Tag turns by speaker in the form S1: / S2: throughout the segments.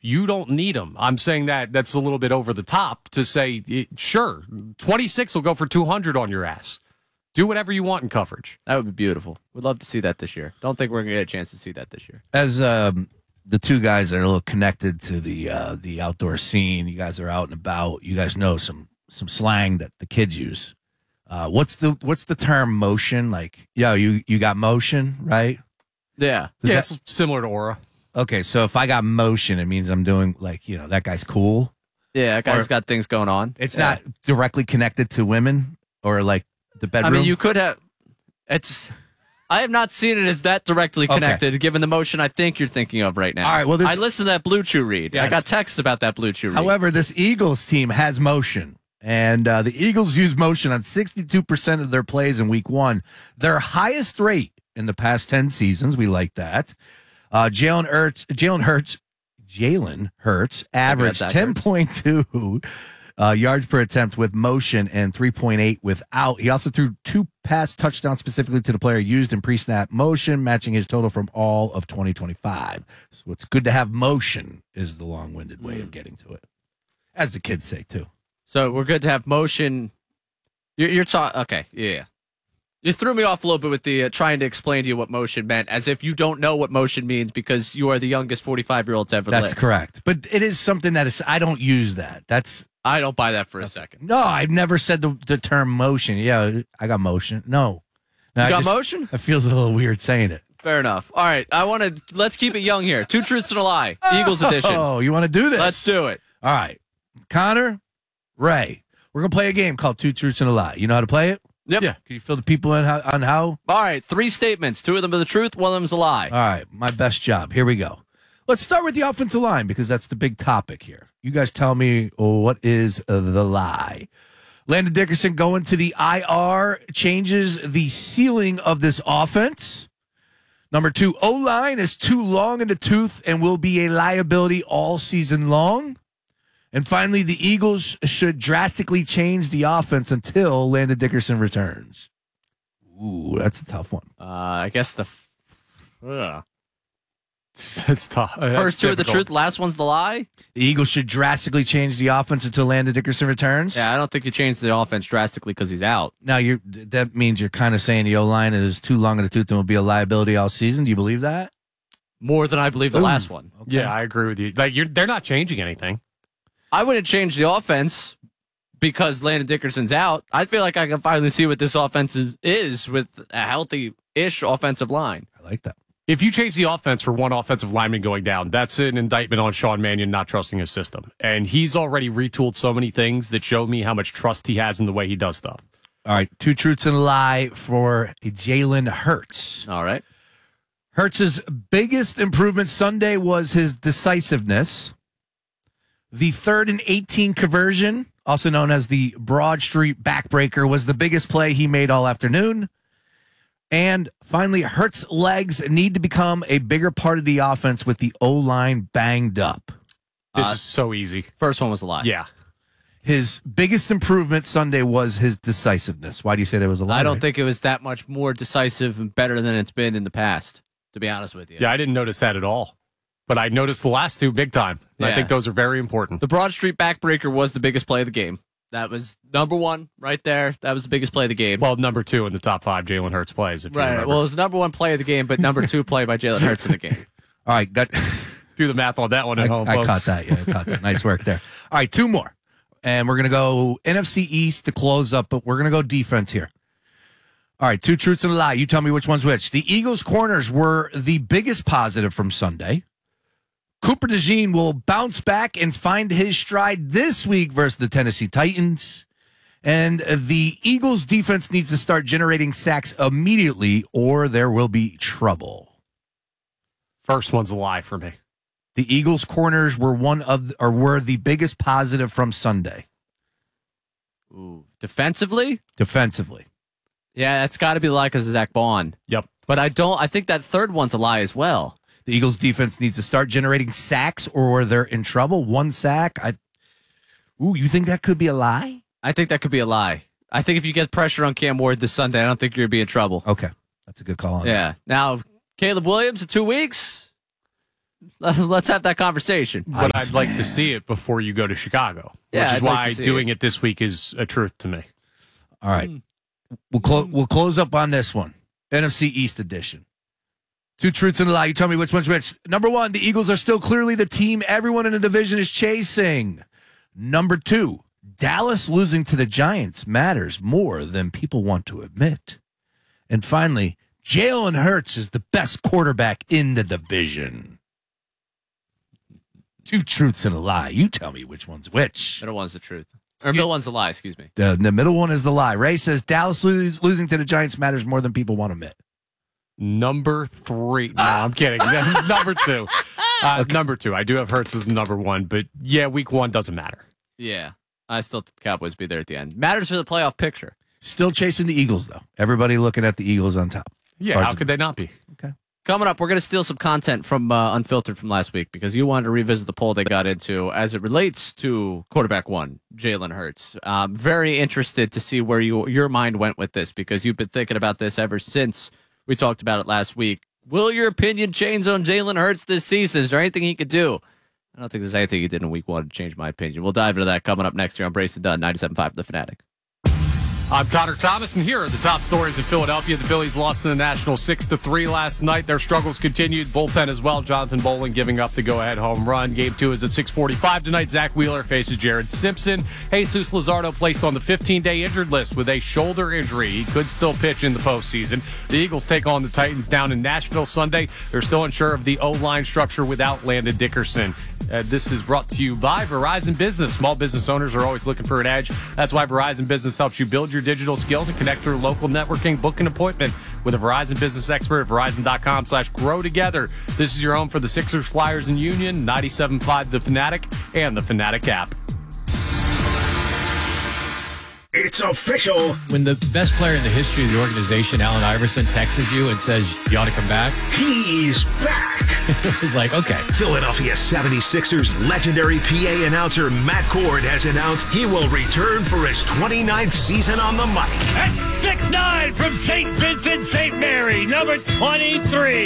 S1: You don't need them. I'm saying that's a little bit over the top to say, sure, 26 will go for 200 on your ass. Do whatever you want in coverage.
S2: That would be beautiful. We'd love to see that this year. Don't think we're going to get a chance to see that this year.
S3: As the two guys that are a little connected to the outdoor scene, you guys are out and about. You guys know some slang that the kids use. What's the term motion? Like, yo, you got motion, right?
S2: Yeah.
S1: It's similar to Aura.
S3: Okay, so if I got motion, it means I'm doing, like, that guy's cool.
S2: Yeah, that guy's got things going on.
S3: It's not directly connected to women or, like, the bedroom.
S2: I mean, you could have. I have not seen it as that directly connected, given the motion I think you're thinking of right now.
S3: All right, well,
S2: I listened to that Blue Chew read.
S3: Yes.
S2: I got text about that Blue Chew read.
S3: However, this Eagles team has motion, and the Eagles use motion on 62% of their plays in Week 1. Their highest rate in the past 10 seasons. We like that. Jalen Hurts averaged 10.2 yards per attempt with motion and 3.8 without. He also threw 2 pass touchdowns specifically to the player used in pre-snap motion, matching his total from all of 2025. So it's good to have motion is the long-winded way of getting to it, as the kids say, too.
S2: So we're good to have motion. You're talking. Okay, yeah. You threw me off a little bit with the trying to explain to you what motion meant, as if you don't know what motion means because you are the youngest 45-year-old to ever live.
S3: That's correct. But it is something that is, I don't use that.
S2: I don't buy that for a second.
S3: No, I've never said the term motion. Yeah, I got motion. No.
S2: You got motion?
S3: It feels a little weird saying it.
S2: Fair enough. All right, let's keep it young here. 2 truths and a lie. Eagles edition.
S3: Oh, you want to do this?
S2: Let's do it.
S3: All right. Connor, Ray, we're going to play a game called 2 Truths and a Lie. You know how to play it?
S2: Yep.
S1: Yeah.
S3: Can you fill the people in on how?
S2: All right, 3 statements. 2 of them are the truth, 1 of them is a lie.
S3: All right, my best job. Here we go. Let's start with the offensive line because that's the big topic here. You guys tell me what is the lie. Landon Dickerson going to the IR changes the ceiling of this offense. Number 2, O-line is too long in the tooth and will be a liability all season long. And finally, the Eagles should drastically change the offense until Landon Dickerson returns. Ooh, that's a tough one.
S2: I guess
S1: It's tough.
S2: First 2 are the truth, last one's the lie?
S3: The Eagles should drastically change the offense until Landon Dickerson returns.
S2: Yeah, I don't think you change the offense drastically because he's out.
S3: Now, that means you're kind of saying the O-line is too long in the tooth and will be a liability all season. Do you believe that?
S2: More than I believe the last one.
S3: Okay.
S1: Yeah, I agree with you. Like they're not changing anything.
S2: I wouldn't change the offense because Landon Dickerson's out. I feel like I can finally see what this offense is with a healthy-ish offensive line.
S3: I like that.
S1: If you change the offense for one offensive lineman going down, that's an indictment on Sean Mannion not trusting his system. And he's already retooled so many things that show me how much trust he has in the way he does stuff.
S3: All right, 2 truths and a lie for Jalen Hurts.
S2: All right.
S3: Hurts' biggest improvement Sunday was his decisiveness. The 3rd and 18 conversion, also known as the Broad Street backbreaker, was the biggest play he made all afternoon. And finally, Hurts' legs need to become a bigger part of the offense with the O-line banged up.
S1: This is so easy.
S2: First one was a lie.
S1: Yeah.
S3: His biggest improvement Sunday was his decisiveness. Why do you say that was a lie?
S2: I don't think it was that much more decisive and better than it's been in the past, to be honest with you.
S1: Yeah, I didn't notice that at all. But I noticed the last 2 big time. And I think those are very important.
S2: The Broad Street backbreaker was the biggest play of the game. That was number 1 right there. That was the biggest play of the game.
S1: Well, number 2 in the top 5 Jalen Hurts plays. If you remember.
S2: Well, it was the number 1 play of the game, but number 2 play by Jalen Hurts in the game.
S3: All right, do
S1: the math on that one at home,
S3: I
S1: folks.
S3: caught that. Yeah, I caught that. Nice work there. All right, 2 more. And we're going to go NFC East to close up, but we're going to go defense here. All right, 2 truths and a lie. You tell me which one's which. The Eagles' corners were the biggest positive from Sunday. Cooper DeJean will bounce back and find his stride this week versus the Tennessee Titans. And the Eagles' defense needs to start generating sacks immediately or there will be trouble.
S1: First one's a lie for me.
S3: The Eagles' corners were were the biggest positive from Sunday.
S2: Ooh. Defensively?
S3: Defensively.
S2: Yeah, that's got to be a lie because of Zach Bond.
S1: Yep.
S2: But I think that third one's a lie as well.
S3: The Eagles' defense needs to start generating sacks or they're in trouble. 1 sack. You think that could be a lie?
S2: I think that could be a lie. I think if you get pressure on Cam Ward this Sunday, I don't think you're going to be in trouble.
S3: Okay. That's a good call on
S2: that. Now, Caleb Williams in 2 weeks. Let's have that conversation.
S1: But I'd like to see it before you go to Chicago,
S2: Yeah,
S1: which is
S2: I'd like
S1: why
S2: to see
S1: doing it this week is a truth to me.
S3: All right. We'll close up on this one. NFC East edition. Two truths and a lie. You tell me which one's which. Number one, the Eagles are still clearly the team everyone in the division is chasing. Number two, Dallas losing to the Giants matters more than people want to admit. And finally, Jalen Hurts is the best quarterback in the division. Two truths and a lie. You tell me which one's which.
S2: Middle one's the truth. Or middle one's the lie, excuse me.
S3: The middle one is the lie. Ray says Dallas losing to the Giants matters more than people want to admit.
S1: Number three. No, I'm kidding. Number two. Okay. Number two. I do have Hurts as number one, but yeah, week one doesn't matter.
S2: Yeah. I still think the Cowboys be there at the end. Matters for the playoff picture.
S3: Still chasing the Eagles, though. Everybody looking at the Eagles on top.
S1: Yeah, how could they not be?
S3: Okay.
S2: Coming up, we're going to steal some content from Unfiltered from last week because you wanted to revisit the poll they got into as it relates to quarterback one, Jalen Hurts. Very interested to see where your mind went with this because you've been thinking about this ever since we talked about it last week. Will your opinion change on Jalen Hurts this season? Is there anything he could do? I don't think there's anything he did in week one to change my opinion. We'll dive into that coming up next year on Brace and Dunn, 97.5 The Fanatic.
S1: I'm Connor Thomas, and here are the top stories in Philadelphia. The Phillies lost to the Nationals 6-3 last night. Their struggles continued. Bullpen as well. Jonathan Bowling giving up the go-ahead home run. Game 2 is at 6:45 tonight. Zach Wheeler faces Jared Simpson. Jesus Luzardo placed on the 15-day injured list with a shoulder injury. He could still pitch in the postseason. The Eagles take on the Titans down in Nashville Sunday. They're still unsure of the O-line structure without Landon Dickerson. This is brought to you by Verizon Business. Small business owners are always looking for an edge. That's why Verizon Business helps you build your digital skills and connect through local networking. Book an appointment with a Verizon Business expert at Verizon.com/grow together. This is your home for the Sixers, Flyers, and Union. 97.5 The Fanatic and the Fanatic app.
S4: It's official.
S5: When the best player in the history of the organization, Allen Iverson, texts you and says, you ought to come back,
S4: He's back.
S5: it's like, okay.
S4: Philadelphia 76ers legendary PA announcer Matt Cord has announced he will return for his 29th season on the mic.
S6: That's 6'9" from St. Vincent, St. Mary, number 23,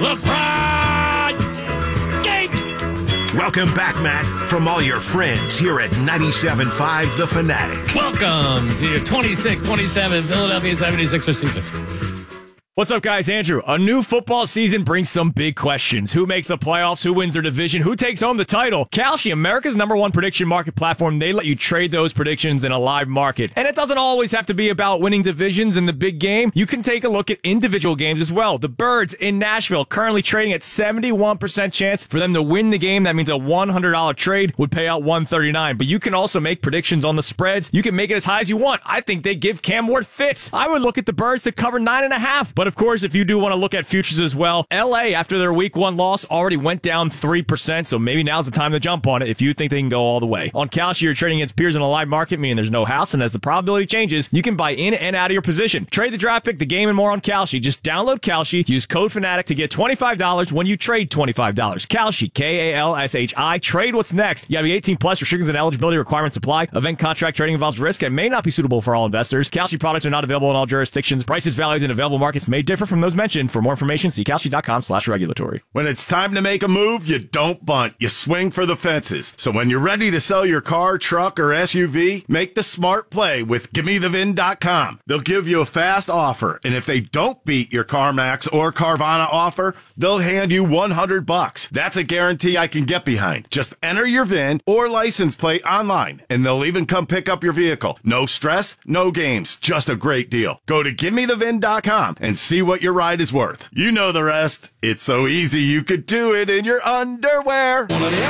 S6: LeBron James.
S4: Welcome back, Matt, from all your friends here at 97.5 The Fanatic.
S5: Welcome to your 26-27 Philadelphia 76ers season.
S6: What's up, guys? Andrew. A new football season brings some big questions. Who makes the playoffs? Who wins their division? Who takes home the title? Kalshi, America's #1 prediction market platform. They let you trade those predictions in a live market. And it doesn't always have to be about winning divisions in the big game. You can take a look at individual games as well. The Birds in Nashville currently trading at 71% chance for them to win the game. That means a $100 trade would pay out $139. But you can also make predictions on the spreads. You can make it as high as you want. I think they give Cam Ward fits. I would look at the Birds to cover 9.5. But of course, if you do want to look at futures as well, LA, after their week 1 loss, already went down 3%, so maybe now's the time to jump on it if you think they can go all the way. On Kalshi, you're trading against peers in a live market, meaning there's no house, and as the probability changes, you can buy in and out of your position. Trade the draft pick, the game, and more on Kalshi. Just download Kalshi, use code FANATIC to get $25 when you trade $25. Kalshi, Kalshi. Trade what's next. You gotta be 18 plus. Restrictions and eligibility requirements apply. Event contract trading involves risk and may not be suitable for all investors. Kalshi products are not available in all jurisdictions. Prices, values, and available markets may differ from those mentioned. For more information, see Kalshi.com/regulatory.
S7: When it's time to make a move, you don't bunt. You swing for the fences. So when you're ready to sell your car, truck, or SUV, make the smart play with GimmeTheVin.com. They'll give you a fast offer, and if they don't beat your CarMax or Carvana offer, they'll hand you $100. That's a guarantee I can get behind. Just enter your VIN or license plate online, and they'll even come pick up your vehicle. No stress, no games, just a great deal. Go to GimmeTheVin.com and see what your ride is worth. You know the rest. It's so easy you could do it in your underwear.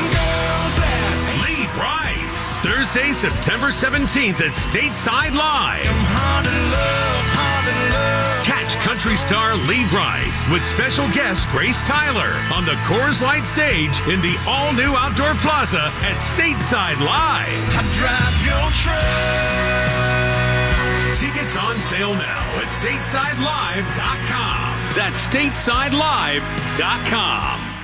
S8: Lee Brice, Thursday, September 17th at Stateside Live. Catch country star Lee Brice with special guest Grace Tyler on the Coors Light stage in the all-new Outdoor Plaza at Stateside Live. I drive your truck. Tickets on sale now at StatesideLive.com. That's StatesideLive.com.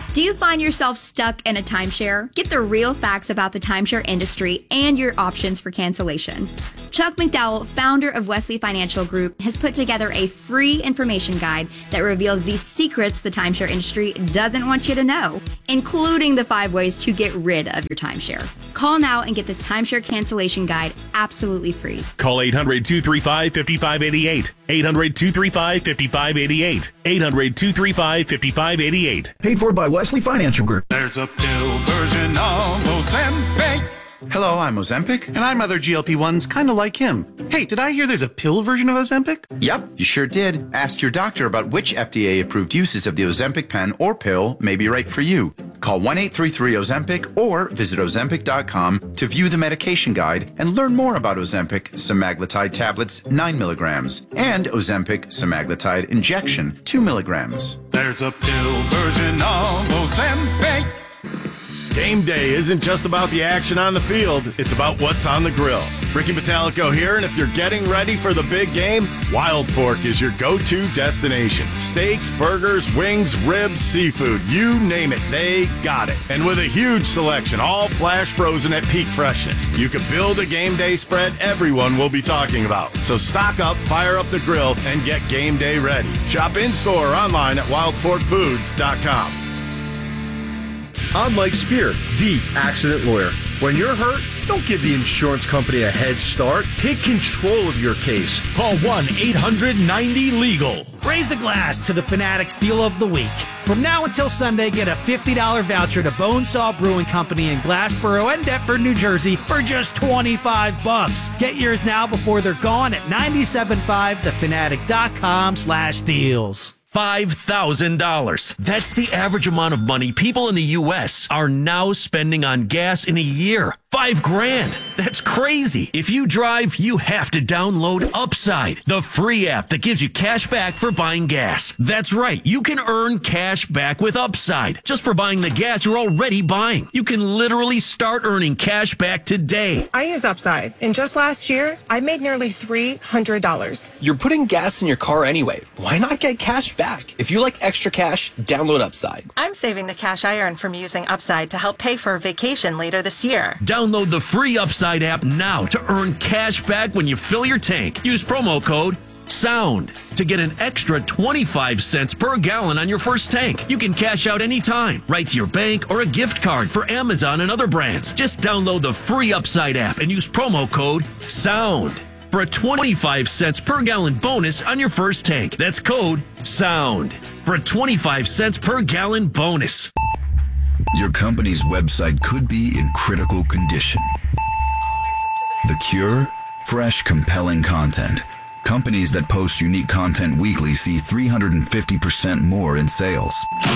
S9: Do you find yourself stuck in a timeshare? Get the real facts about the timeshare industry and your options for cancellation. Chuck McDowell, founder of Wesley Financial Group, has put together a free information guide that reveals the secrets the timeshare industry doesn't want you to know, including the 5 ways to get rid of your timeshare. Call now and get this timeshare cancellation guide absolutely free.
S8: Call 800-235-5588. 800-235-5588. 800-235-5588.
S10: Paid for by Wesley Financial Group.
S11: There's a pill version of Ozempic.
S12: Hello, I'm Ozempic.
S11: And I'm other GLP-1s kind of like him. Hey, did I hear there's a pill version of Ozempic?
S12: Yep, you sure did. Ask your doctor about which FDA-approved uses of the Ozempic pen or pill may be right for you. Call 1-833-OZEMPIC or visit Ozempic.com to view the medication guide and learn more about Ozempic semaglutide tablets 9 milligrams and Ozempic semaglutide injection 2 milligrams.
S11: There's a pill version of Ozempic.
S7: Game day isn't just about the action on the field, it's about what's on the grill. Ricky Metallico here, and if you're getting ready for the big game, Wild Fork is your go-to destination. Steaks, burgers, wings, ribs, seafood, you name it, they got it. And with a huge selection, all flash frozen at peak freshness, you can build a game day spread everyone will be talking about. So stock up, fire up the grill, and get game day ready. Shop in-store or online at wildforkfoods.com.
S13: I'm Mike Spear, the accident lawyer. When you're hurt, don't give the insurance company a head start. Take control of your case.
S14: Call 1-800-90-LEGAL. Raise a glass to the Fanatics Deal of the Week. From now until Sunday, get a $50 voucher to Bonesaw Brewing Company in Glassboro and Deptford, New Jersey for just $25. Get yours now before they're gone at 975thefanatic.com/deals.
S15: $5,000. That's the average amount of money people in the U.S. are now spending on gas in a year. $5,000. That's crazy. If you drive, you have to download Upside, the free app that gives you cash back for buying gas. That's right. You can earn cash back with Upside just for buying the gas you're already buying. You can literally start earning cash back today.
S16: I use Upside, and just last year, I made nearly $300.
S17: You're putting gas in your car anyway. Why not get cash back? If you like extra cash, download Upside.
S16: I'm saving the cash I earn from using Upside to help pay for a vacation later this year.
S15: Download the free Upside app now to earn cash back when you fill your tank. Use promo code SOUND to get an extra 25 cents per gallon on your first tank. You can cash out anytime, right to your bank or a gift card for Amazon and other brands. Just download the free Upside app and use promo code SOUND for a 25 cents per gallon bonus on your first tank. That's code SOUND for a 25 cents per gallon bonus.
S18: Your company's website could be in critical condition. The cure? Fresh, compelling content. Companies that post unique content weekly see 350% more in sales.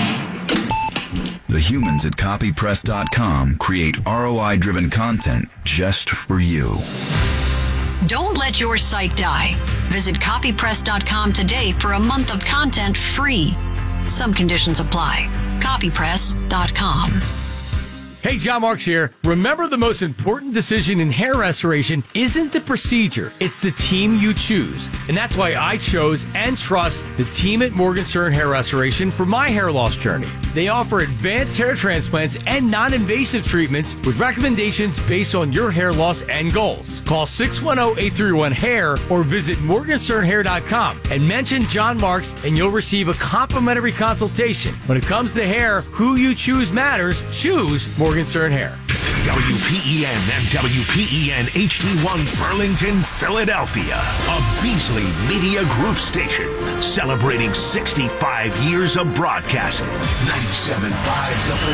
S18: The humans at copypress.com create ROI-driven content just for you.
S19: Don't let your site die. Visit copypress.com today for a month of content free. Some conditions apply. Copypress.com.
S3: Hey, John Marks here. Remember, the most important decision in hair restoration isn't the procedure, it's the team you choose. And that's why I chose and trust the team at Morgenstern Hair Restoration for my hair loss journey. They offer advanced hair transplants and non-invasive treatments with recommendations based on your hair loss and goals. Call 610-831-HAIR or visit morgensternhair.com and mention John Marks and you'll receive a complimentary consultation. When it comes to hair, who you choose matters. Choose Morgenstern Hair.
S8: WPEN and WPEN HD1 Burlington, Philadelphia. A Beasley Media Group station celebrating 65 years of broadcasting. 97.5 The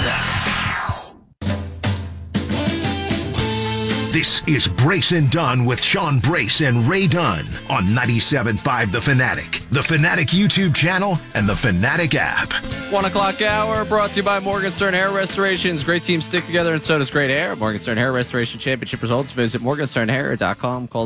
S8: Fanatic. This is Brace and Dunn with Sean Brace and Ray Dunn on 97.5 The Fanatic, The Fanatic YouTube channel, and The Fanatic app.
S2: 1 o'clock hour brought to you by Morgenstern Hair Restorations. Great teams stick together, and so does great hair. Morgenstern Hair Restoration Championship results. Visit morgensternhair.com. Call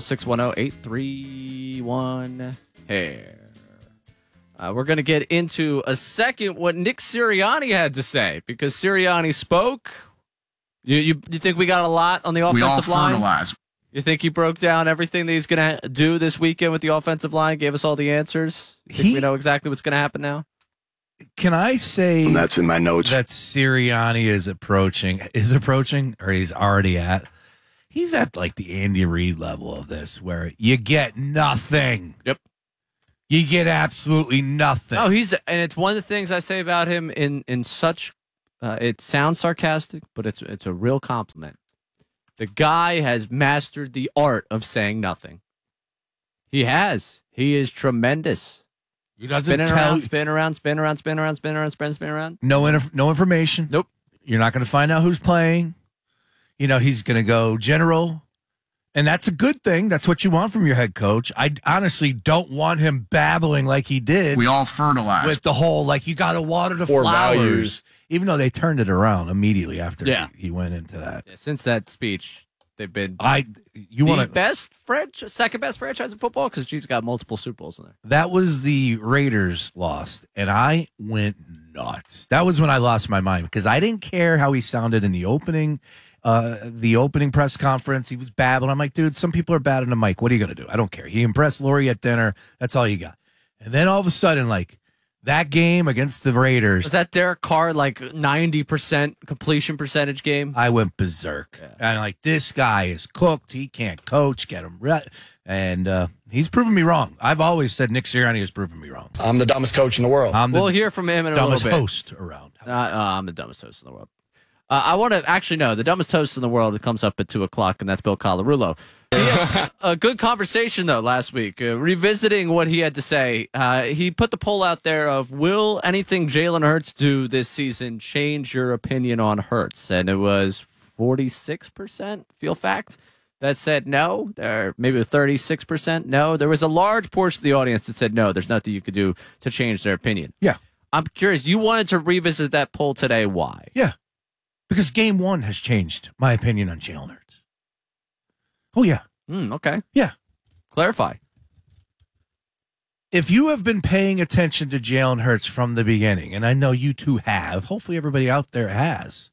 S2: 610-831-HAIR. We're going to get into a second what Nick Sirianni had to say, because Sirianni spoke. You think we got a lot on the offensive line?
S20: We all fertilized.
S2: You think he broke down everything that he's going to do this weekend with the offensive line, gave us all the answers? You think we know exactly what's going to happen now?
S3: Can I say
S7: And that's in my notes.
S3: that Sirianni is approaching, or he's already at? He's at like the Andy Reid level of this, where you get nothing.
S2: Yep.
S3: You get absolutely nothing.
S2: Oh, and it's one of the things I say about him in such. It sounds sarcastic, but it's a real compliment. The guy has mastered the art of saying nothing. He has. He is tremendous.
S3: He doesn't
S2: spin around.
S3: No information.
S2: Nope.
S3: You're not going to find out who's playing. He's going to go general. And that's a good thing. That's what you want from your head coach. I honestly don't want him babbling like he did.
S20: We all fertilize.
S3: With the whole, you got to water the flowers. Values. Even though they turned it around immediately after he went into that.
S2: Yeah, since that speech, they've been second best franchise in football because Chiefs got multiple Super Bowls in there.
S3: That was the Raiders lost, and I went nuts. That was when I lost my mind because I didn't care how he sounded in the opening press conference. He was babbling. I'm like, dude, some people are bad on the mic. What are you going to do? I don't care. He impressed Lori at dinner. That's all you got. And then all of a sudden, that game against the Raiders.
S2: Was that Derek Carr 90% completion percentage game?
S3: I went berserk. Yeah. And this guy is cooked. He can't coach. Get him right. And he's proven me wrong. I've always said Nick Sirianni has proven me wrong.
S20: I'm the dumbest coach in the world.
S2: We'll hear from him in a little bit.
S3: Dumbest host around.
S2: I'm the dumbest host in the world. I want to actually know the dumbest host in the world. It comes up at 2:00, and that's Bill Colarulo. A good conversation though last week, revisiting what he had to say. He put the poll out there of will anything Jalen Hurts do this season change your opinion on Hurts, and it was 46% feel fact that said no, or maybe 36% no. There was a large portion of the audience that said no. There's nothing you could do to change their opinion.
S3: Yeah,
S2: I'm curious. You wanted to revisit that poll today. Why?
S3: Yeah. Because game one has changed my opinion on Jalen Hurts. Oh, yeah.
S2: Okay.
S3: Yeah.
S2: Clarify.
S3: If you have been paying attention to Jalen Hurts from the beginning, and I know you two have, hopefully everybody out there has,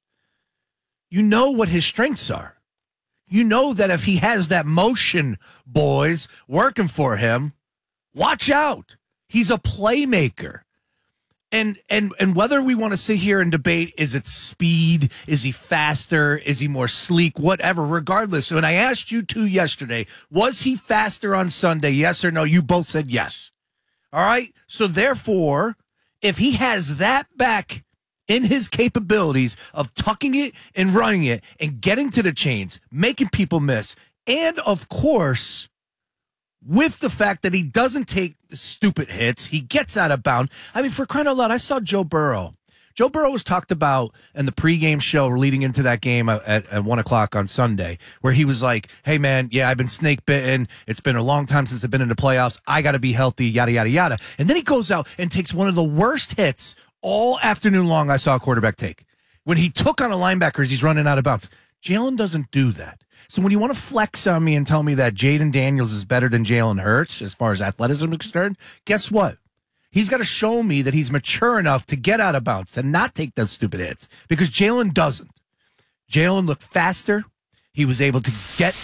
S3: you know what his strengths are. You know that if he has that motion, boys, working for him, watch out. He's a playmaker. And whether we want to sit here and debate, is it speed? Is he faster? Is he more sleek? Whatever, regardless. When I asked you two yesterday, was he faster on Sunday? Yes or no? You both said yes. All right. So therefore, if he has that back in his capabilities of tucking it and running it and getting to the chains, making people miss, and of course, with the fact that he doesn't take stupid hits, he gets out of bounds. I mean, for crying out loud, I saw Joe Burrow. Joe Burrow was talked about in the pregame show leading into that game at 1:00 on Sunday, where he was like, hey, man, yeah, I've been snake bitten. It's been a long time since I've been in the playoffs. I got to be healthy, yada, yada, yada. And then he goes out and takes one of the worst hits all afternoon long I saw a quarterback take. When he took on a linebacker as he's running out of bounds. Jalen doesn't do that. So when you want to flex on me and tell me that Jaden Daniels is better than Jalen Hurts as far as athleticism is concerned, guess what? He's got to show me that he's mature enough to get out of bounds and not take those stupid hits because Jalen doesn't. Jalen looked faster. He was able to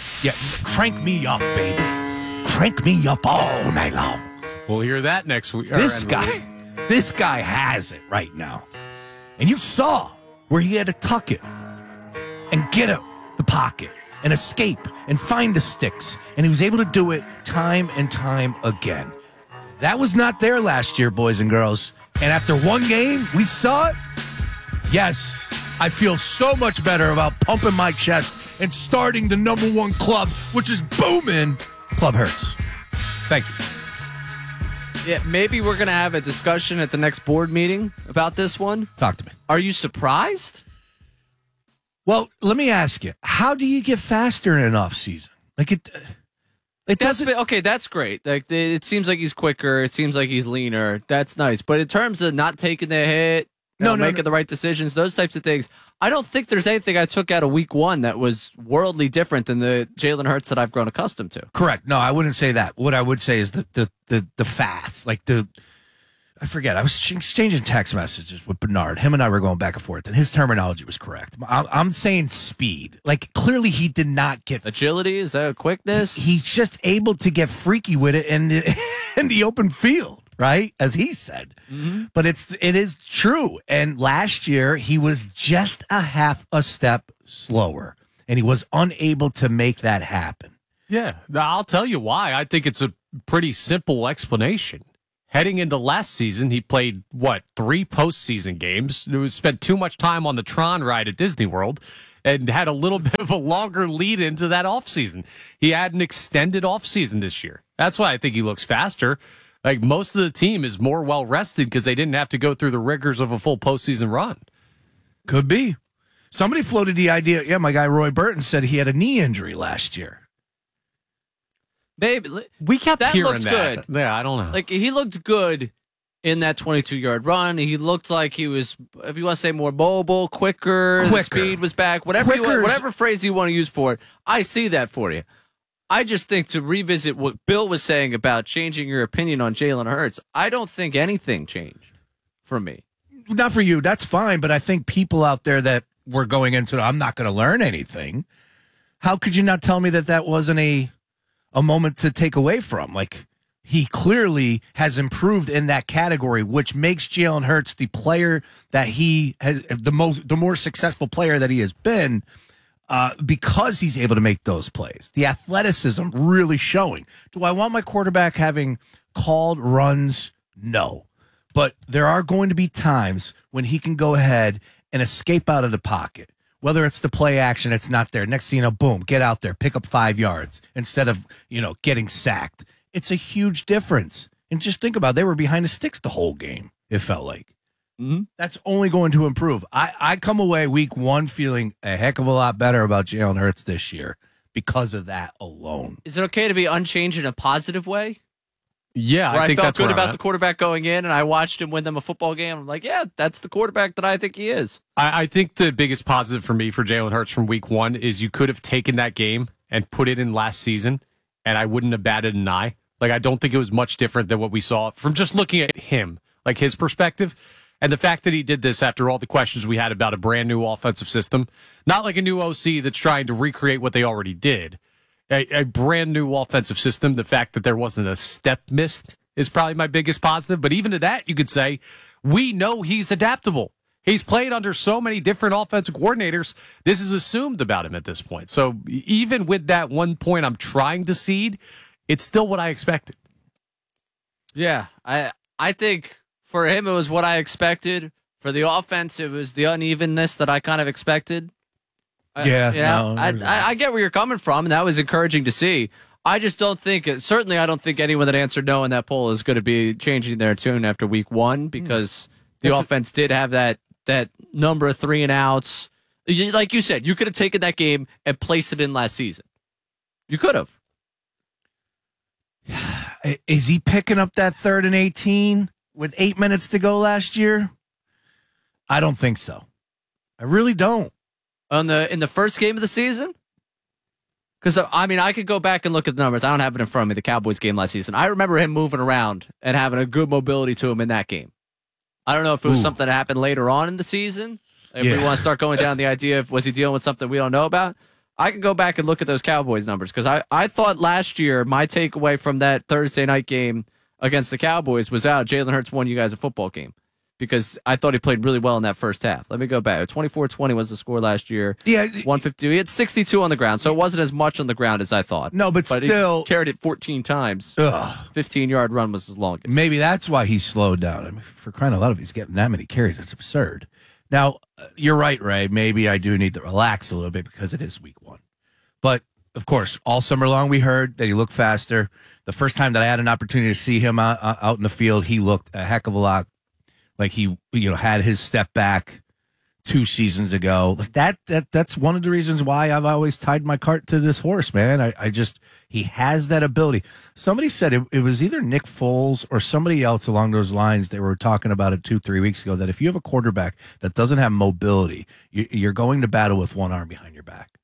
S3: crank me up, baby. Crank me up all night long.
S1: We'll hear that next week.
S3: This guy has it right now. And you saw where he had to tuck it and get out the pocket and escape and find the sticks. And he was able to do it time and time again. That was not there last year, boys and girls. And after one game, we saw it. Yes, I feel so much better about pumping my chest and starting the number one club, which is booming, Club Hurts. Thank you.
S2: Yeah, maybe we're going to have a discussion at the next board meeting about this one.
S3: Talk to me.
S2: Are you surprised?
S3: Well, let me ask you, how do you get faster in an off season?
S2: Okay, that's great. It seems like he's quicker. It seems like he's leaner. That's nice. But in terms of not taking the hit, making the right decisions, those types of things, I don't think there's anything I took out of week one that was worldly different than the Jalen Hurts that I've grown accustomed to.
S3: Correct. No, I wouldn't say that. What I would say is the fast, I forget. I was exchanging text messages with Bernard. Him and I were going back and forth, and his terminology was correct. I'm saying speed. Clearly he did not get...
S2: Agility? Is that quickness?
S3: He's just able to get freaky with it in the open field. right? As he said. But it is true. And last year, he was just a half a step slower, and he was unable to make that happen.
S1: Yeah, I'll tell you why. I think it's a pretty simple explanation. Heading into last season, he played, 3 postseason games. Spent too much time on the Tron ride at Disney World and had a little bit of a longer lead into that offseason. He had an extended offseason this year. That's why I think he looks faster. Like, most of the team is more well-rested because they didn't have to go through the rigors of a full postseason run.
S3: Could be. Somebody floated the idea. My guy Roy Burton said he had a knee injury last year.
S2: Babe,
S1: we kept
S2: that
S1: hearing
S2: looked
S1: that.
S2: good.
S1: Yeah, I don't know.
S2: Like, he looked good in that 22-yard run. He looked like he was, if you want to say, more mobile, quicker. The speed was back. Whatever phrase you want to use for it, I see that for you. I just think, to revisit what Bill was saying about changing your opinion on Jalen Hurts, I don't think anything changed for me.
S3: Not for you. That's fine. But I think people out there that were going into it, I'm not going to learn anything. How could you not tell me that wasn't a moment to take away from? Like, he clearly has improved in that category, which makes Jalen Hurts the player that he has, the more successful player that he has been, because he's able to make those plays. The athleticism really showing. Do I want my quarterback having called runs? No. But there are going to be times when he can go ahead and escape out of the pocket. Whether it's the play action, it's not there. Next thing you know, boom, get out there, pick up 5 yards instead of, getting sacked. It's a huge difference. And just think about it. They were behind the sticks the whole game, it felt like. That's only going to improve. I come away week 1 feeling a heck of a lot better about Jalen Hurts this year because of that alone.
S2: Is it okay to be unchanged in a positive way?
S1: Yeah,
S2: I think
S1: that's
S2: good about the quarterback going in, and I watched him win them a football game. I'm like, yeah, that's the quarterback that I think he is.
S1: I think the biggest positive for me for Jalen Hurts from week 1 is you could have taken that game and put it in last season, and I wouldn't have batted an eye. Like, I don't think it was much different than what we saw from just looking at him, like his perspective. And the fact that he did this after all the questions we had about a brand new offensive system, not like a new OC that's trying to recreate what they already did. A brand new offensive system, the fact that there wasn't a step missed is probably my biggest positive. But even to that, you could say, we know he's adaptable. He's played under so many different offensive coordinators. This is assumed about him at this point. So even with that 1 point I'm trying to cede, it's still what I expected.
S2: Yeah, I think for him it was what I expected. For the offense, it was the unevenness that I kind of expected. I get where you're coming from, and that was encouraging to see. I just don't think, certainly I don't think anyone that answered no in that poll is going to be changing their tune after week 1 because the offense did have that number of 3 and outs. Like you said, you could have taken that game and placed it in last season. You could have.
S3: Is he picking up that 3rd and 18 with 8 minutes to go last year? I don't think so. I really don't.
S2: In the first game of the season? Because, I could go back and look at the numbers. I don't have it in front of me, the Cowboys game last season. I remember him moving around and having a good mobility to him in that game. I don't know if it was something that happened later on in the season. If we want to start going down the idea of, was he dealing with something we don't know about? I can go back and look at those Cowboys numbers because I thought last year my takeaway from that Thursday night game against the Cowboys was Jalen Hurts won you guys a football game. Because I thought he played really well in that first half. Let me go back. 24-20 was the score last year.
S3: Yeah.
S2: 150. He had 62 on the ground, so it wasn't as much on the ground as I thought.
S3: No, but still.
S2: He carried it 14 times. 15-yard run was his longest.
S3: Maybe that's why he slowed down. I mean, for crying out loud, if he's getting that many carries, it's absurd. Now, you're right, Ray. Maybe I do need to relax a little bit because it is week 1. But, of course, all summer long we heard that he looked faster. The first time that I had an opportunity to see him out in the field, he looked a heck of a lot like he, had his step back 2 seasons ago. Like that's one of the reasons why I've always tied my cart to this horse, man. He has that ability. Somebody said it was either Nick Foles or somebody else along those lines. They were talking about it 2-3 weeks ago, that if you have a quarterback that doesn't have mobility, you're going to battle with one arm behind your back.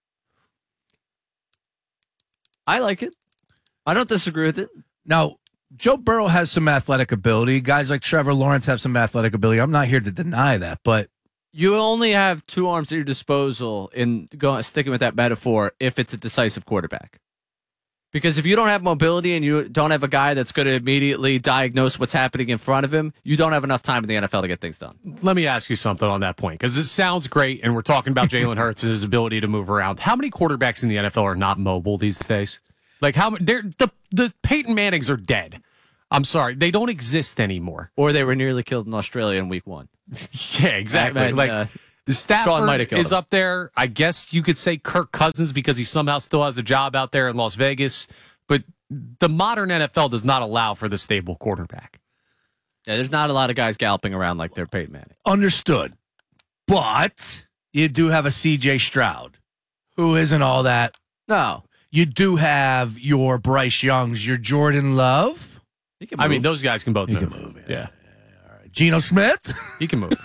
S2: I like it. I don't disagree with it.
S3: Now, Joe Burrow has some athletic ability. Guys like Trevor Lawrence have some athletic ability. I'm not here to deny that, but
S2: you only have 2 arms at your disposal in sticking with that metaphor if it's a decisive quarterback. Because if you don't have mobility and you don't have a guy that's going to immediately diagnose what's happening in front of him, you don't have enough time in the NFL to get things done.
S1: Let me ask you something on that point, because it sounds great, and we're talking about Jalen Hurts and his ability to move around. How many quarterbacks in the NFL are not mobile these days? Like, the Peyton Mannings are dead. I'm sorry, they don't exist anymore.
S2: Or they were nearly killed in Australia in week 1.
S1: Yeah, exactly. Stafford is up there. I guess you could say Kirk Cousins because he somehow still has a job out there in Las Vegas. But the modern NFL does not allow for the stable quarterback.
S2: Yeah, there's not a lot of guys galloping around like they're Peyton Manning.
S3: Understood. But you do have a CJ Stroud, who isn't all that.
S2: No.
S3: You do have your Bryce Youngs, your Jordan Love.
S1: I mean, those guys can both move.
S3: Can move.
S1: Yeah.
S3: All right. Geno Smith.
S1: He can move.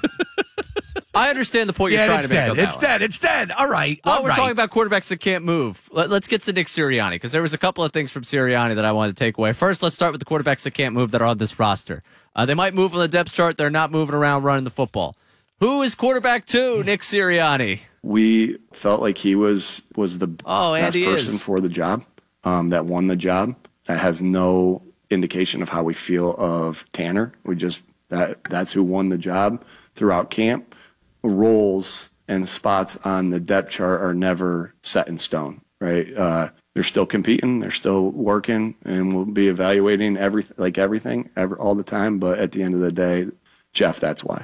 S2: I understand the point you're trying to make.
S3: It's dead. All right.
S2: Well, we're talking about quarterbacks that can't move. Let's get to Nick Sirianni, because there was a couple of things from Sirianni that I wanted to take away. First, let's start with the quarterbacks that can't move that are on this roster. They might move on the depth chart. They're not moving around running the football. Who is quarterback 2, Nick Sirianni?
S21: We felt like he was the best person for the job, that won the job. That has no indication of how we feel of Tanner. That's who won the job throughout camp. Roles and spots on the depth chart are never set in stone, right? They're still competing, they're still working, and we'll be evaluating everything all the time. But at the end of the day, Jeff, that's why.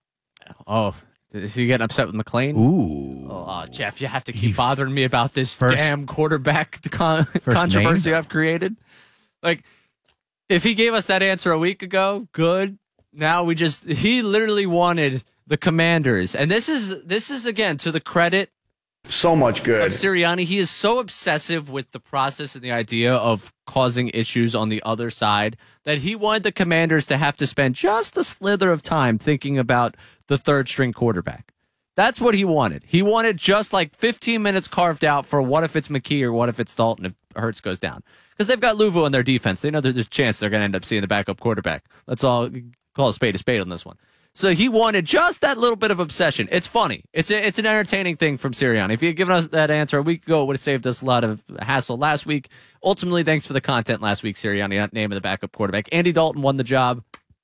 S2: Oh, is he getting upset with McClain?
S3: Ooh.
S2: Oh, Jeff, you have to keep bothering me about this damn quarterback controversy I've created. Like, if he gave us that answer a week ago, good. Now he literally wanted the Commanders. And this is again, to the credit
S21: so much good
S2: of Sirianni. He is so obsessive with the process and the idea of causing issues on the other side that he wanted the Commanders to have to spend just a slither of time thinking about the third string quarterback. That's what he wanted. He wanted just like 15 minutes carved out for what if it's McKee or what if it's Dalton if Hurts goes down. Because they've got Louvo on their defense. They know there's a chance they're going to end up seeing the backup quarterback. Let's all call a spade on this one. So he wanted just that little bit of obsession. It's funny. It's an entertaining thing from Sirianni. If he had given us that answer a week ago, it would have saved us a lot of hassle last week. Ultimately, thanks for the content last week, Sirianni, not naming the backup quarterback. Andy Dalton won the job.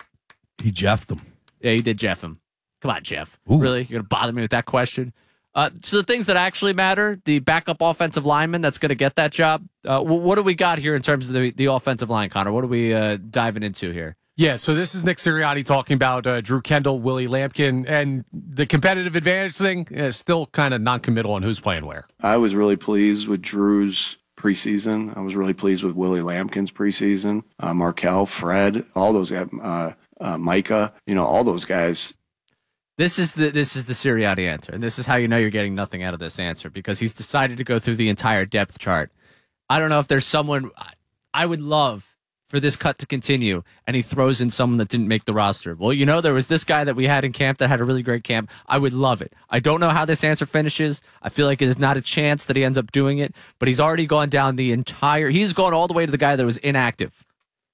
S3: He jeffed him.
S2: Yeah, he did jeff him. Come on, Jeff.
S3: Ooh.
S2: Really? You're going to bother me with that question? So the things that actually matter, the backup offensive lineman that's going to get that job, what do we got here in terms of the offensive line, Connor? What are we diving into here?
S1: Yeah, so this is Nick Sirianni talking about Drew Kendall, Willie Lampkin, and the competitive advantage thing is still kind of non-committal on who's playing where.
S21: I was really pleased with Drew's preseason. I was really pleased with Willie Lampkin's preseason. Markel, Fred, all those guys, Micah, all those guys.
S2: This is the Sirianni answer, and this is how you know you're getting nothing out of this answer, because he's decided to go through the entire depth chart. I don't know if there's someone I would love for this cut to continue, and he throws in someone that didn't make the roster. Well, there was this guy that we had in camp that had a really great camp. I would love it. I don't know how this answer finishes. I feel like it is not a chance that he ends up doing it, but he's already gone down he's gone all the way to the guy that was inactive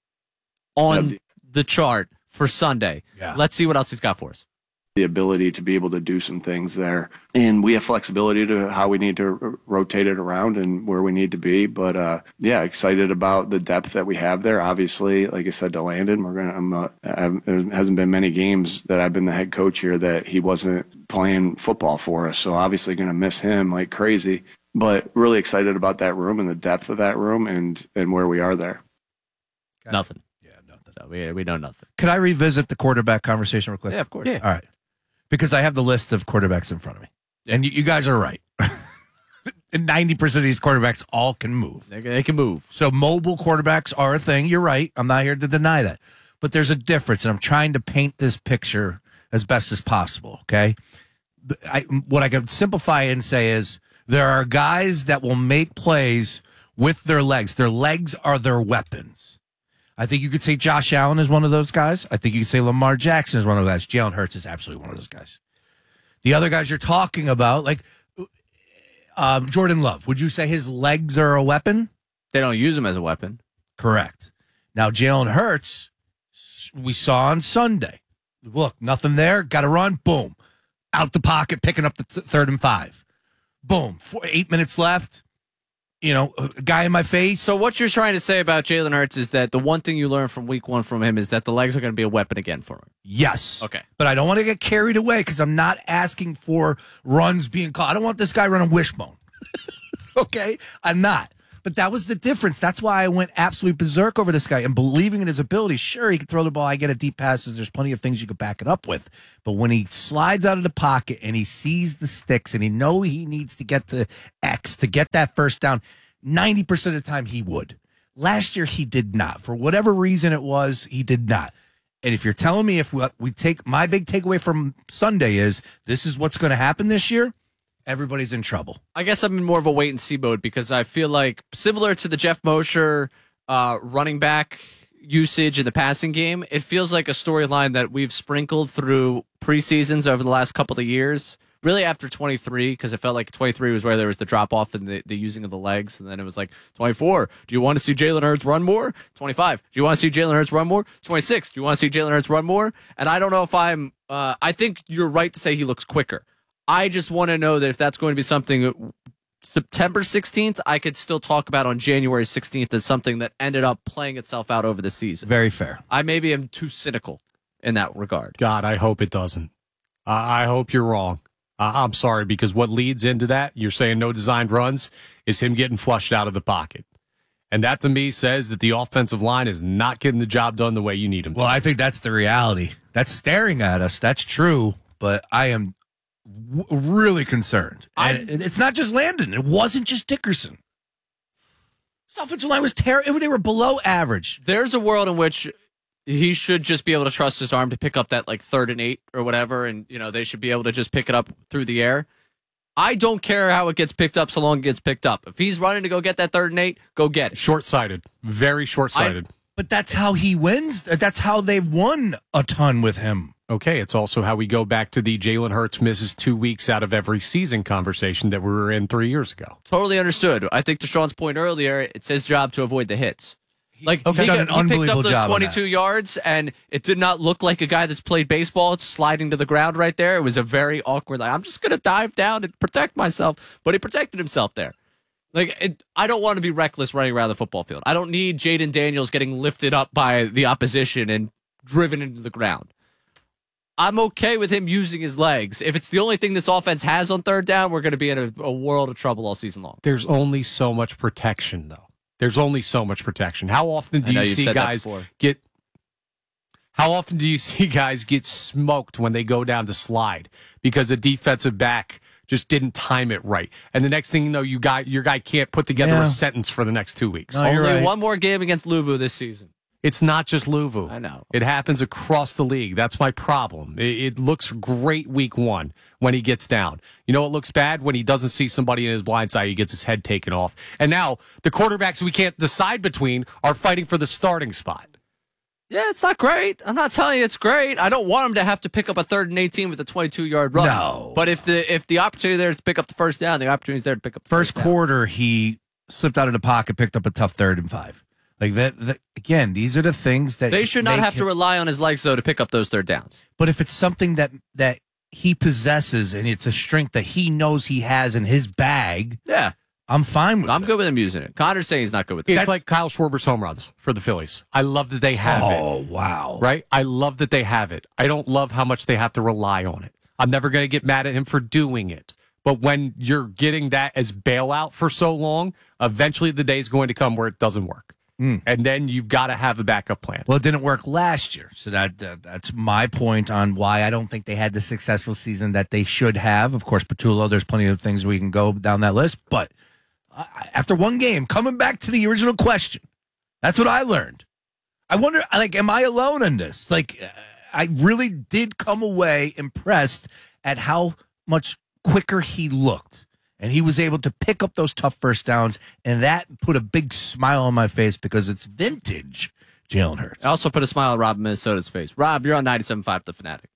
S2: on the chart for Sunday.
S3: Yeah.
S2: Let's see what else he's got for us.
S21: The ability to be able to do some things there. And we have flexibility to how we need to rotate it around and where we need to be. But excited about the depth that we have there. Obviously, like I said to Landon, there hasn't been many games that I've been the head coach here that he wasn't playing football for us. So obviously going to miss him like crazy. But really excited about that room and the depth of that room and where we are there.
S2: Okay. Nothing. Yeah, nothing. So we know nothing.
S3: Can I revisit the quarterback conversation real quick?
S2: Yeah, of course.
S3: Yeah. All right. Because I have the list of quarterbacks in front of me. And you guys are right. And 90% of these quarterbacks all can move.
S2: They can move.
S3: So mobile quarterbacks are a thing. You're right. I'm not here to deny that. But there's a difference, and I'm trying to paint this picture as best as possible, okay? What I can simplify and say is there are guys that will make plays with their legs. Their legs are their weapons. I think you could say Josh Allen is one of those guys. I think you could say Lamar Jackson is one of those guys. Jalen Hurts is absolutely one of those guys. The other guys you're talking about, like Jordan Love, would you say his legs are a weapon?
S2: They don't use him as a weapon.
S3: Correct. Now, Jalen Hurts, we saw on Sunday. Look, nothing there. Got to run. Boom. Out the pocket, picking up the 3rd and 5. Boom. 8 minutes left. a guy in my face.
S2: So what you're trying to say about Jalen Hurts is that the one thing you learned from week 1 from him is that the legs are going to be a weapon again for him.
S3: Yes.
S2: Okay.
S3: But I don't want to get carried away because I'm not asking for runs being caught. I don't want this guy running wishbone. Okay? I'm not. But that was the difference. That's why I went absolutely berserk over this guy and believing in his ability. Sure, he can throw the ball. I get it, deep passes. There's plenty of things you could back it up with. But when he slides out of the pocket and he sees the sticks and he knows he needs to get to X to get that first down, 90% of the time he would. Last year, he did not. For whatever reason it was, he did not. And if you're telling me if we take my big takeaway from Sunday is this is what's going to happen this year, everybody's in trouble.
S2: I guess I'm in more of a wait-and-see mode because I feel like, similar to the Jeff Mosher running back usage in the passing game, it feels like a storyline that we've sprinkled through preseasons over the last couple of years, really after 23, because it felt like 23 was where there was the drop-off in the using of the legs, and then it was like 24, do you want to see Jalen Hurts run more? 25, do you want to see Jalen Hurts run more? 26, do you want to see Jalen Hurts run more? And I don't know if I think you're right to say he looks quicker. I just want to know that if that's going to be something September 16th, I could still talk about on January 16th as something that ended up playing itself out over the season.
S3: Very fair.
S2: I maybe am too cynical in that regard.
S1: God, I hope it doesn't. I hope you're wrong. I'm sorry, because what leads into that, you're saying no designed runs, is him getting flushed out of the pocket. And that, to me, says that the offensive line is not getting the job done the way you need them to.
S3: Well, I think that's the reality. That's staring at us. That's true. But I am really concerned. And it's not just Landon. It wasn't just Dickerson. This offensive line was terrible. They were below average.
S2: There's a world in which he should just be able to trust his arm to pick up that like 3rd and 8 or whatever, and they should be able to just pick it up through the air. I don't care how it gets picked up so long as it gets picked up. If he's running to go get that 3rd and 8, go get it.
S1: Short-sighted. Very short-sighted.
S3: But that's how he wins. That's how they've won a ton with him.
S1: Okay, it's also how we go back to the Jalen Hurts misses 2 weeks out of every season conversation that we were in 3 years ago.
S2: Totally understood. I think to Sean's point earlier, it's his job to avoid the hits. Like
S3: he picked up
S2: those 22 yards, and it did not look like a guy that's played baseball. It's sliding to the ground right there. It was a very awkward, I'm just going to dive down and protect myself. But he protected himself there. I don't want to be reckless running around the football field. I don't need Jaden Daniels getting lifted up by the opposition and driven into the ground. I'm okay with him using his legs. If it's the only thing this offense has on 3rd down, we're going to be in a world of trouble all season long.
S1: There's only so much protection, though. There's only so much protection. How often do you see guys get? How often do you see guys get smoked when they go down to slide because a defensive back just didn't time it right, and the next thing you know, your guy can't put together a sentence for the next 2 weeks.
S2: No, only one more game against Louisville this season.
S1: It's not just Louisville.
S2: I know.
S1: It happens across the league. That's my problem. It looks great week 1 when he gets down. You know it looks bad? When he doesn't see somebody in his blind side, he gets his head taken off. And now the quarterbacks we can't decide between are fighting for the starting spot.
S2: Yeah, it's not great. I'm not telling you it's great. I don't want him to have to pick up a 3rd and 18 with a 22-yard run.
S3: No.
S2: But if the opportunity there is to pick up the first down, the opportunity is there to pick up the
S3: first quarter, he slipped out of the pocket, picked up a tough 3rd and 5. Like that again, these are the things that
S2: they should not have to rely on his legs, though, to pick up those 3rd downs.
S3: But if it's something that he possesses and it's a strength that he knows he has in his bag,
S2: yeah,
S3: I'm fine with it.
S2: I'm good with him using it. Connor's saying he's not good with it.
S1: It's like Kyle Schwarber's home runs for the Phillies. I love that they have it.
S3: Oh, wow.
S1: Right? I love that they have it. I don't love how much they have to rely on it. I'm never going to get mad at him for doing it. But when you're getting that as bailout for so long, eventually the day is going to come where it doesn't work. And then you've got to have a backup plan.
S3: Well, it didn't work last year. So that's my point on why I don't think they had the successful season that they should have. Of course, Patullo, there's plenty of things we can go down that list. But after one game, coming back to the original question, that's what I learned. I wonder, am I alone in this? I really did come away impressed at how much quicker he looked. And he was able to pick up those tough first downs, and that put a big smile on my face because it's vintage Jalen Hurts.
S2: I also put a smile on Rob Minnesota's face. Rob, you're on 97.5 The Fanatic.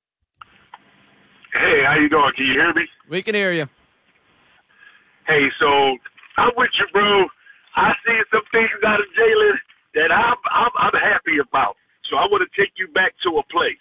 S4: Hey, how you doing? Can you hear me?
S2: We can hear you.
S4: Hey, so I'm with you, bro. I see some things out of Jalen that I'm happy about. So I want to take you back to a play.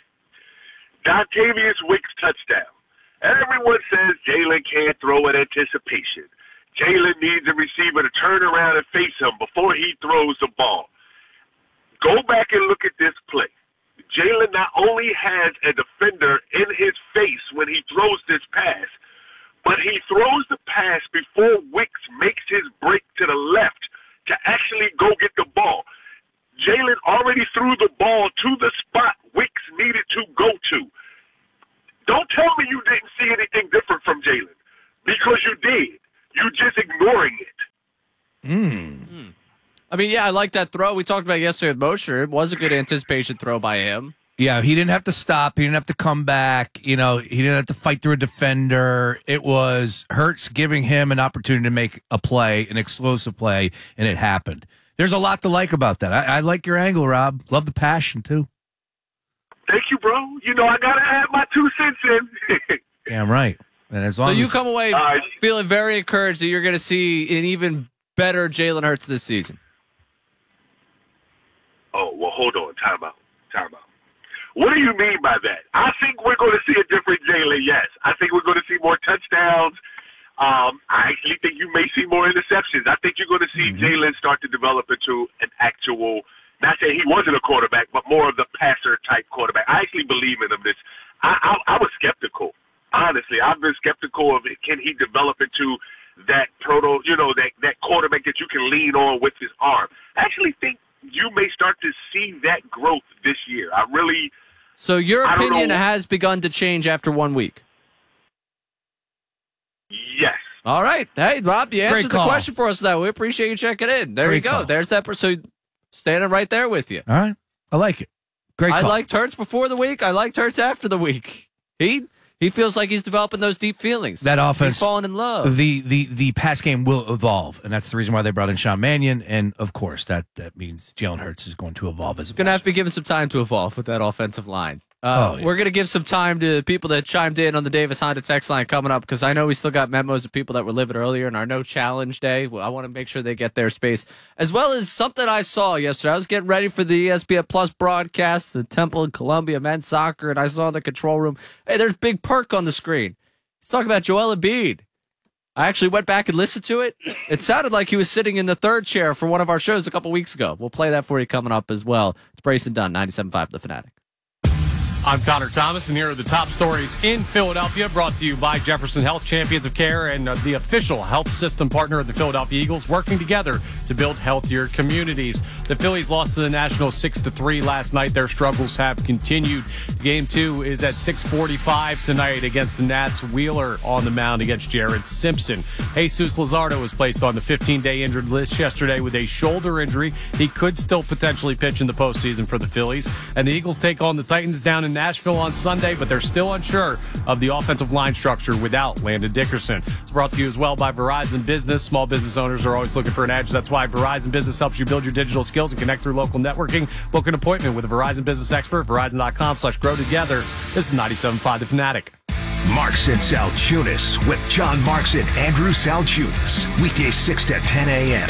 S4: Dontavius Wicks touchdown. Everyone says Jalen can't throw in anticipation. Jalen needs a receiver to turn around and face him before he throws the ball. Go back and look at this play. Jalen not only has a defender in his face when he throws this pass, but he throws the pass before Wicks makes his break to the left to actually go get the ball. Jalen already threw the ball to the spot Wicks needed to go to. Don't tell me you didn't see anything different from Jalen, because you did. You're just ignoring it.
S2: I mean, yeah, I like that throw. We talked about it yesterday with Mosher. It was a good anticipation throw by him.
S3: Yeah, he didn't have to stop. He didn't have to come back. You know, he didn't have to fight through a defender. It was Hurts giving him an opportunity to make a play, an explosive play, and it happened. There's a lot to like about that. I like your angle, Rob. Love the passion, too.
S4: Thank you, bro. You know, I got to add my 2 cents in.
S3: Damn right. And as long
S2: So you
S3: as,
S2: come away feeling very encouraged that you're going to see an even better Jalen Hurts this season.
S4: Oh, well, hold on. Time out. What do you mean by that? I think we're going to see a different Jalen, yes. I think we're going to see more touchdowns. I actually think you may see more interceptions. I think you're going to see Jalen start to develop into an actual, not saying he wasn't a quarterback, but more of the passer-type quarterback. I actually believe in him. I was skeptical. Honestly, I've been skeptical of it. Can he develop into that that quarterback that you can lean on with his arm? I actually think you may start to see that growth this year.
S2: So your opinion has begun to change after 1 week?
S4: Yes.
S2: All right. Hey, Rob, you answered the
S3: call.
S2: question for us, though. We appreciate you checking in. There
S3: Great
S2: you go.
S3: call.
S2: There's that. So standing right there with you.
S3: all right. I like it. Great
S2: I
S3: call.
S2: liked Hurts before the week. I liked Hurts after the week. He feels like he's developing those deep feelings.
S3: That offense,
S2: he's falling in love.
S3: The pass game will evolve, and that's the reason why they brought in Sean Mannion. And of course, that means Jalen Hurts is going to evolve as a
S2: Going to have to be given some time to evolve with that offensive line.
S3: Yeah.
S2: We're going to give some time to people that chimed in on the Davis Honda text line coming up, because I know we still got memos of people that were living earlier in our No Challenge Day. I want to make sure they get their space, as well as something I saw yesterday. I was getting ready for the ESPN Plus broadcast, the Temple and Columbia men's soccer, and I saw in the control room, hey, there's Big Perk on the screen. He's talking about Joel Embiid. I actually went back and listened to it. It sounded like he was sitting in the third chair for one of our shows a couple weeks ago. We'll play that for you coming up as well. It's Brayson Dunn, 97.5 The Fanatic.
S1: I'm Connor Thomas, and here are the top stories in Philadelphia, brought to you by Jefferson Health, Champions of Care, and the official health system partner of the Philadelphia Eagles, working together to build healthier communities. The Phillies lost to the Nationals 6-3 last night. Their struggles have continued. Game 2 is at 6:45 tonight against the Nats. Wheeler on the mound against Jared Simpson. Jesus Luzardo was placed on the 15-day injured list yesterday with a shoulder injury. He could still potentially pitch in the postseason for the Phillies. And the Eagles take on the Titans down in Nashville on Sunday, but they're still unsure of the offensive line structure without Landon Dickerson. It's brought to you as well by Verizon Business. Small business owners are always looking for an edge. That's why Verizon Business helps you build your digital skills and connect through local networking. Book an appointment with a Verizon Business expert, Verizon.com/grow together. This is 97.5 The Fanatic.
S8: Marks and Salchunas with John Marks and Andrew Salchunas. Weekdays 6 to 10 a.m.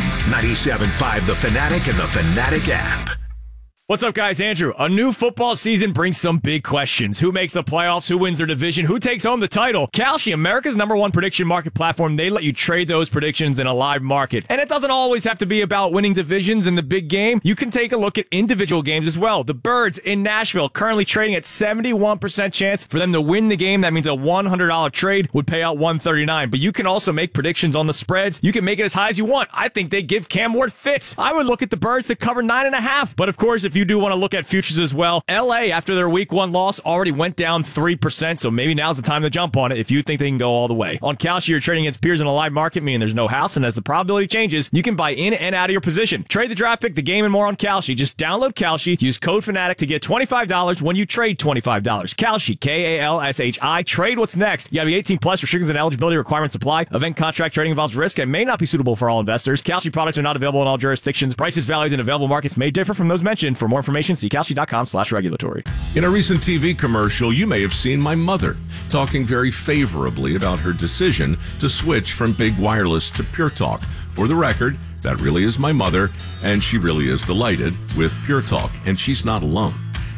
S8: 97.5 The Fanatic and The Fanatic app.
S6: What's up, guys? Andrew. A new football season brings some big questions. Who makes the playoffs? Who wins their division? Who takes home the title? Kalshi, America's #1 prediction market platform, they let you trade those predictions in a live market. And it doesn't always have to be about winning divisions in the big game. You can take a look at individual games as well. The Birds in Nashville currently trading at 71% chance for them to win the game. That means a $100 trade would pay out $139. But you can also make predictions on the spreads. You can make it as high as you want. I think they give Cam Ward fits. I would look at the Birds to cover 9.5. But of course, if you do want to look at futures as well, LA, after their week 1 loss, already went down 3%, so maybe now's the time to jump on it if you think they can go all the way. On Kalshi, you're trading against peers in a live market, meaning there's no house, and as the probability changes, you can buy in and out of your position. Trade the draft pick, the game, and more on Kalshi. Just download Kalshi, use code FANATIC to get $25 when you trade $25. Kalshi, Kalshi. Trade what's next. You gotta be 18 plus. Restrictions and eligibility requirements apply. Event contract trading involves risk and may not be suitable for all investors. Kalshi products are not available in all jurisdictions. Prices, values, and available markets may differ from those mentioned. For more information, see Kalshi.com/regulatory.
S8: In a recent TV commercial, you may have seen my mother talking very favorably about her decision to switch from big wireless to Pure Talk. For the record, that really is my mother, and she really is delighted with Pure Talk, and she's not alone.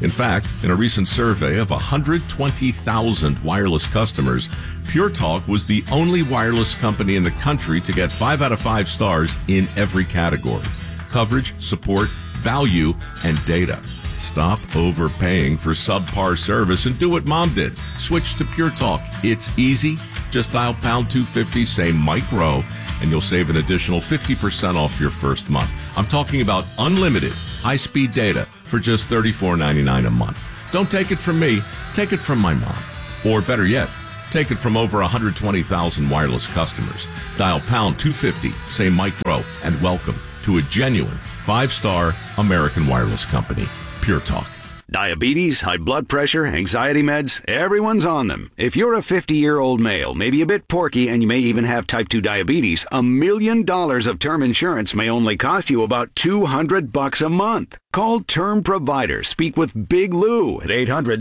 S8: In fact, in a recent survey of 120,000 wireless customers, Pure Talk was the only wireless company in the country to get 5 out of 5 stars in every category: coverage, support, value, and data. Stop overpaying for subpar service and do what Mom did. Switch to Pure Talk. It's easy. Just dial pound 250, say Mike Rowe, and you'll save an additional 50% off your first month. I'm talking about unlimited high-speed data for just $34.99 a month. Don't take it from me. Take it from my mom. Or better yet, take it from over 120,000 wireless customers. Dial pound 250, say Mike Rowe, and welcome to a genuine 5-star American wireless company. Pure Talk.
S5: Diabetes, high blood pressure, anxiety meds, everyone's on them. If you're a 50-year-old male, maybe a bit porky, and you may even have type 2 diabetes, $1 million of term insurance may only cost you about $200 a month. Call Term Provider. Speak with Big Lou at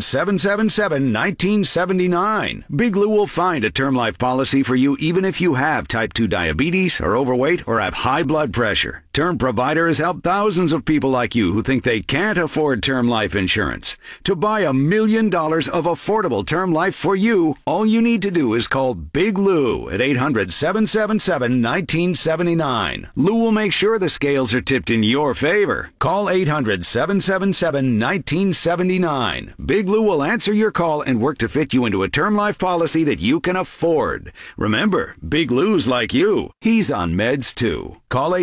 S5: 800-777-1979. Big Lou will find a term life policy for you even if you have type 2 diabetes, are overweight, or have high blood pressure. Term Provider has helped thousands of people like you who think they can't afford term life insurance. To buy $1 million of affordable term life for you, all you need to do is call Big Lou at 800-777-1979. Lou will make sure the scales are tipped in your favor. Call 800-777-1979. Big Lou will answer your call and work to fit you into a term life policy that you can afford. Remember, Big Lou's like you. He's on meds too. Call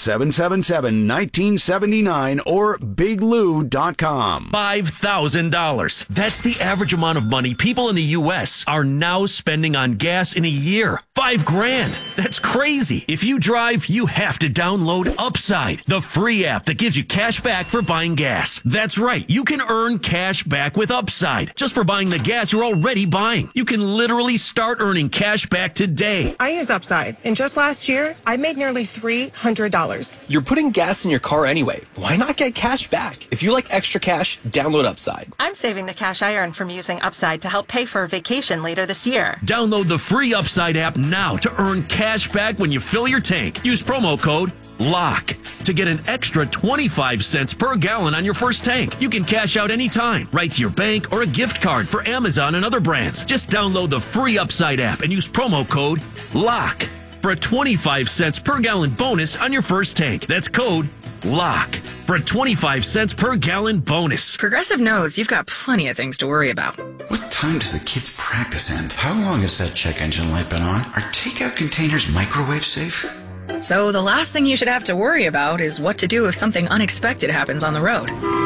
S5: 800-777-1979 or biglou.com.
S15: $5,000. That's the average amount of money people in the U.S. are now spending on gas in a year. $5,000. That's crazy. If you drive, you have to download Upside, the free app that gives you cash back for buying gas. That's right. You can earn cash back with Upside just for buying the gas you're already buying. You can literally start earning cash back today.
S22: I use Upside, and just last year, I made nearly $300.
S17: You're putting gas in your car anyway. Why not get cash back? If you like extra cash, download Upside.
S16: I'm saving the cash I earn from using Upside to help pay for a vacation later this year.
S15: Download the free Upside app now to earn cash back when you fill your tank. Use promo code LOCK to get an extra 25 cents per gallon on your first tank. You can cash out anytime, right to your bank or a gift card for Amazon and other brands. Just download the free Upside app and use promo code LOCK for a 25 cents per gallon bonus on your first tank. That's code LOCK for a 25 cents per gallon bonus.
S23: Progressive knows you've got plenty of things to worry about.
S24: What time does the kids' practice end? How long has that check engine light been on? Are takeout containers microwave safe?
S23: So the last thing you should have to worry about is what to do if something unexpected happens on the road.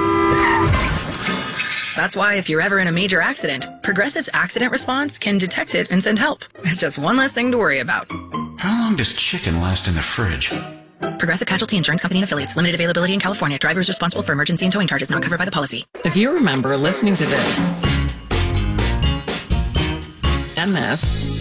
S23: That's why if you're ever in a major accident, Progressive's accident response can detect it and send help. It's just one less thing to worry about.
S24: How long does chicken last in the fridge?
S23: Progressive Casualty Insurance Company and Affiliates. Limited availability in California. Drivers responsible for emergency and towing charges not covered by the policy.
S25: If you remember listening to this and this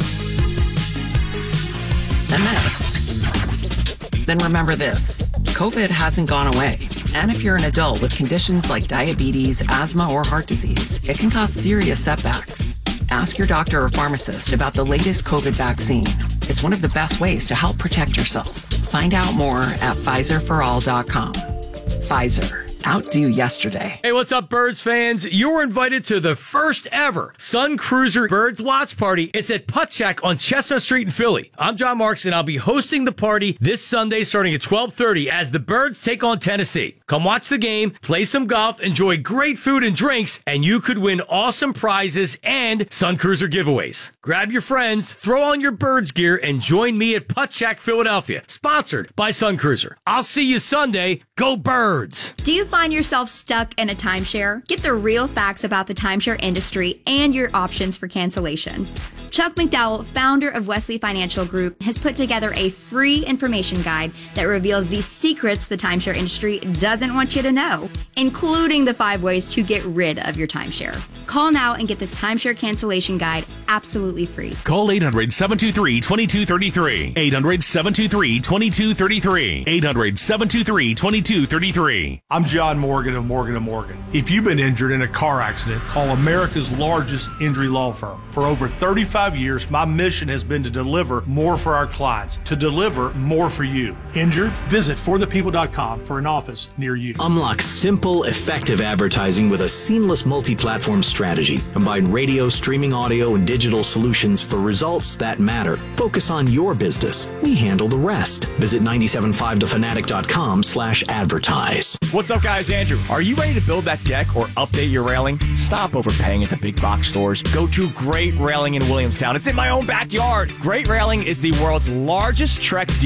S25: and this, then remember this. COVID hasn't gone away. And if you're an adult with conditions like diabetes, asthma, or heart disease, it can cause serious setbacks. Ask your doctor or pharmacist about the latest COVID vaccine. It's one of the best ways to help protect yourself. Find out more at PfizerForAll.com. Pfizer. Outdo yesterday.
S1: Hey, what's up, Birds fans? You were invited to the first ever Sun Cruiser Birds Watch Party. It's at Putt Shack on Chestnut Street in Philly. I'm John Marks, and I'll be hosting the party this Sunday starting at 12:30 as the Birds take on Tennessee. Come watch the game, play some golf, enjoy great food and drinks, and you could win awesome prizes and Sun Cruiser giveaways. Grab your friends, throw on your Birds gear, and join me at Putt Shack, Philadelphia, sponsored by Sun Cruiser. I'll see you Sunday. Go Birds!
S9: Do you find yourself stuck in a timeshare? Get the real facts about the timeshare industry and your options for cancellation. Chuck McDowell, founder of Wesley Financial Group, has put together a free information guide that reveals the secrets the timeshare industry doesn't want you to know, including the 5 ways to get rid of your timeshare. Call now and get this timeshare cancellation guide absolutely free.
S8: Call 800-723-2233. 800-723-2233. 800-723-2233.
S26: I'm John Morgan of Morgan & Morgan. If you've been injured in a car accident, call America's largest injury law firm. For over 35 years, my mission has been to deliver more for our clients, to deliver more for you. Injured? Visit forthepeople.com for an office near near you.
S10: Unlock simple, effective advertising with a seamless multi-platform strategy. Combine radio, streaming audio, and digital solutions for results that matter. Focus on your business. We handle the rest. Visit 975thefanatic.com/advertise.
S6: What's up, guys? Andrew. Are you ready to build that deck or update your railing? Stop overpaying at the big box stores. Go to Great Railing in Williamstown. It's in my own backyard. Great Railing is the world's largest Trex